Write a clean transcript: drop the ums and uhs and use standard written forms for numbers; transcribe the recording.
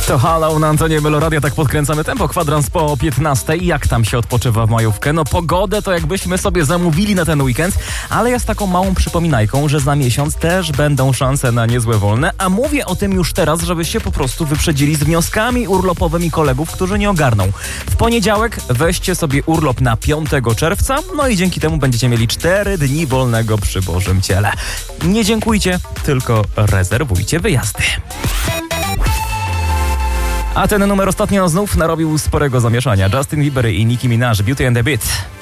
To Halo na antenie Meloradia, tak podkręcamy tempo, kwadrans po 15. Jak tam się odpoczywa w majówkę? No pogodę to jakbyśmy sobie zamówili na ten weekend, ale ja z taką małą przypominajką, że za miesiąc też będą szanse na niezłe wolne, a mówię o tym już teraz, żebyście po prostu wyprzedzili z wnioskami urlopowymi kolegów, którzy nie ogarną. W poniedziałek weźcie sobie urlop na 5 czerwca, no i dzięki temu będziecie mieli 4 dni wolnego przy Bożym Ciele. Nie dziękujcie, tylko rezerwujcie wyjazdy. A ten numer ostatnio znów narobił sporego zamieszania. Justin Bieber i Nicki Minaj, Beauty and the Beat.